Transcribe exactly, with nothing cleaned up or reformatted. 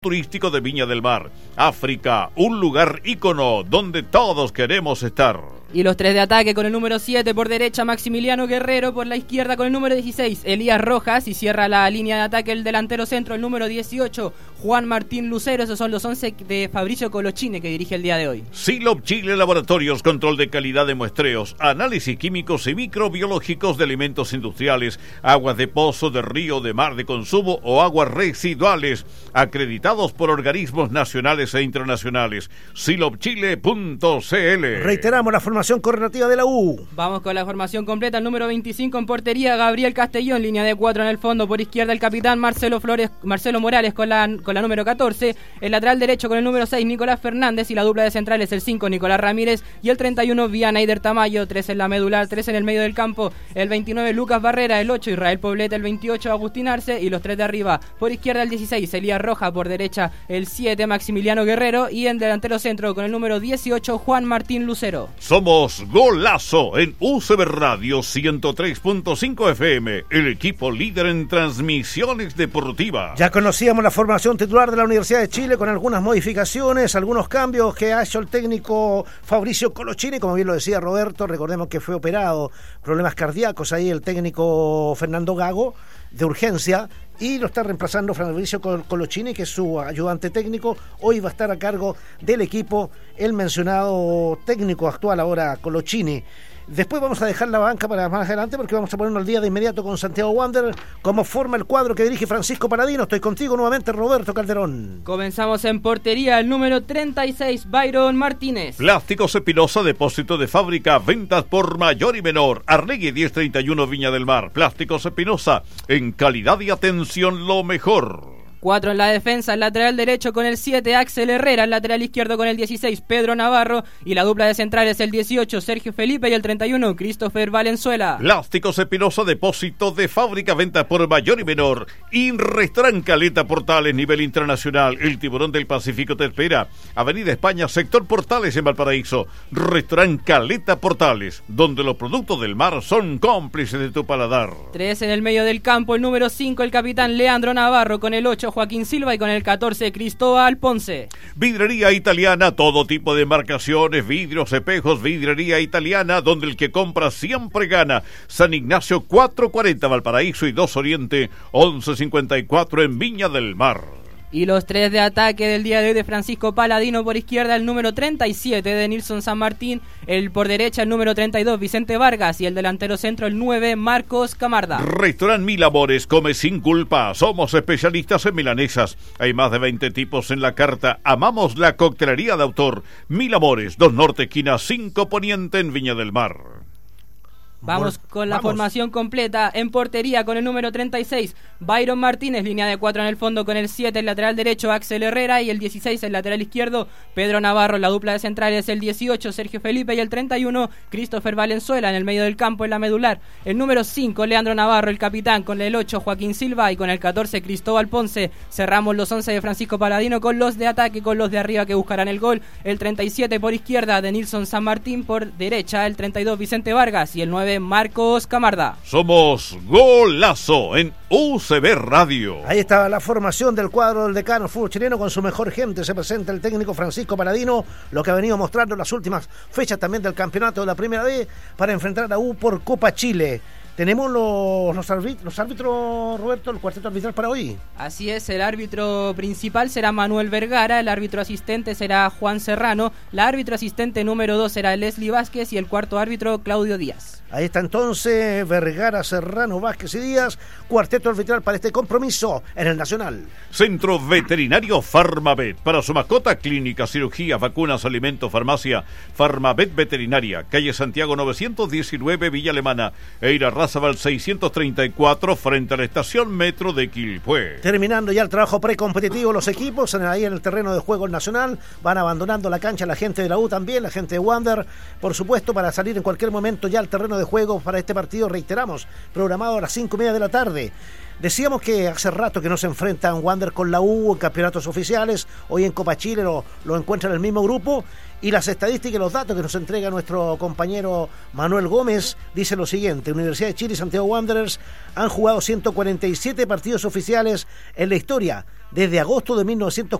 turístico de Viña del Mar. África, un lugar ícono donde todos queremos estar. Y los tres de ataque con el número siete por derecha, Maximiliano Guerrero, por la izquierda con el número dieciséis, Elías Rojas, y cierra la línea de ataque el delantero centro, el número dieciocho, Juan Martín Lucero. Esos son los once de Fabricio Colochini, que dirige el día de hoy. Silop Chile Laboratorios, control de calidad de muestreos, análisis químicos y microbiológicos de alimentos industriales, aguas de pozo, de río, de mar de consumo o aguas residuales, acreditados por organismos nacionales e internacionales. silop chile punto c l. Reiteramos la formación correlativa de la U. Vamos con la formación completa. El número veinticinco en portería, Gabriel Castellón. Línea de cuatro en el fondo. Por izquierda el capitán Marcelo Flores, Marcelo Morales con la, con la número catorce. El lateral derecho con el número seis, Nicolás Fernández. Y la dupla de centrales, el cinco, Nicolás Ramírez. Y el treinta y uno, Vianaider Tamayo. tres en la medular, tres en el medio del campo. El veintinueve, Lucas Barrera. El ocho, Israel Poblete. El veintiocho, Agustín Arce. Y los tres de arriba. Por izquierda el dieciséis, Elías Roja. Por derecha el siete, Maximiliano Guerrero. Y en delantero centro con el número dieciocho, Juan Martín Lucero. Somos Golazo en U C B Radio ciento tres punto cinco F M, el equipo líder en transmisiones deportivas. Ya conocíamos la formación titular de la Universidad de Chile con algunas modificaciones, algunos cambios que ha hecho el técnico Fabricio Colochini, como bien lo decía Roberto. Recordemos que fue operado, problemas cardíacos ahí el técnico Fernando Gago, de urgencia, y lo está reemplazando Fabricio Colochini, que es su ayudante técnico. Hoy va a estar a cargo del equipo el mencionado técnico actual ahora, Colochini. Después vamos a dejar la banca para más adelante, porque vamos a ponernos al día de inmediato con Santiago Wanderers, cómo forma el cuadro que dirige Francisco Paladino. Estoy contigo nuevamente, Roberto Calderón. Comenzamos en portería, el número treinta y seis, Byron Martínez. Plásticos Espinosa, depósito de fábrica, ventas por mayor y menor. Arregui diez treinta y uno, Viña del Mar. Plásticos Espinosa, en calidad y atención lo mejor. Cuatro en la defensa, el lateral derecho con el siete, Axel Herrera, el lateral izquierdo con el dieciséis, Pedro Navarro, y la dupla de centrales el dieciocho, Sergio Felipe, y el treinta y uno, Christopher Valenzuela. Plásticos Espinosa, depósito de fábrica, venta por mayor y menor. Y Restaurant Caleta Portales, nivel internacional. El Tiburón del Pacífico te espera. Avenida España, sector Portales en Valparaíso. Restaurant Caleta Portales, donde los productos del mar son cómplices de tu paladar. Tres en el medio del campo, el número cinco, el capitán Leandro Navarro, con el ocho, Joaquín Silva, y con el catorce, Cristóbal Ponce. Vidrería Italiana, todo tipo de embarcaciones, vidrios, espejos. Vidrería Italiana, donde el que compra siempre gana. San Ignacio cuatrocientos cuarenta, Valparaíso, y dos Oriente once cincuenta y cuatro en Viña del Mar. Y los tres de ataque del día de hoy de Francisco Paladino: por izquierda el número treinta y siete de Nilson San Martín, el por derecha el número treinta y dos, Vicente Vargas, y el delantero centro el nueve, Marcos Camarda. Restaurant Mil Amores, come sin culpa. Somos especialistas en milanesas. Hay más de veinte tipos en la carta. Amamos la coctelería de autor. Mil Amores, dos Norte, esquina cinco Poniente en Viña del Mar. Vamos con la Vamos. formación completa. En portería con el número treinta y seis, Byron Martínez. Línea de cuatro en el fondo con el siete, el lateral derecho, Axel Herrera, y el dieciséis, el lateral izquierdo, Pedro Navarro. La dupla de centrales el dieciocho, Sergio Felipe, y el treinta y uno, Christopher Valenzuela. En el medio del campo, en la medular, el número cinco, Leandro Navarro, el capitán, con el ocho, Joaquín Silva, y con el catorce, Cristóbal Ponce. Cerramos los once de Francisco Paladino con los de ataque, con los de arriba que buscarán el gol. El treinta y siete por izquierda de Nilson San Martín, por derecha el treinta y dos, Vicente Vargas, y el nueve, Marcos Camarda. Somos Golazo en U C B Radio. Ahí está la formación del cuadro del decano fútbol chileno con su mejor gente. Se presenta el técnico Francisco Paladino, lo que ha venido mostrando en las últimas fechas también del campeonato de la Primera B, para enfrentar a la U por Copa Chile. Tenemos los, los, árbitros, los árbitros, Roberto, el cuarteto arbitral para hoy. Así es, el árbitro principal será Manuel Vergara, el árbitro asistente será Juan Serrano, la árbitro asistente número dos será Leslie Vázquez, y el cuarto árbitro Claudio Díaz. Ahí está entonces Vergara, Serrano, Vázquez y Díaz, cuarteto arbitral para este compromiso en el Nacional. Centro Veterinario Farmavet. Para su mascota, clínica, cirugía, vacunas, alimentos, farmacia. Farmavet Veterinaria, calle Santiago novecientos diecinueve, Villa Alemana. Eira Razabal seiscientos treinta y cuatro, frente a la estación Metro de Quilpué. Terminando ya el trabajo precompetitivo, los equipos en, ahí en el terreno de juego nacional van abandonando la cancha, la gente de la U también, la gente de Wander, por supuesto, para salir en cualquier momento ya al terreno de juego para este partido, reiteramos, programado a las cinco y media de la tarde. Decíamos que hace rato que no se enfrentan Wander con la U en campeonatos oficiales. Hoy en Copa Chile lo, lo encuentran en el mismo grupo. Y las estadísticas y los datos que nos entrega nuestro compañero Manuel Gómez dicen lo siguiente: Universidad de Chile y Santiago Wanderers han jugado ciento cuarenta y siete partidos oficiales en la historia, desde agosto de mil novecientos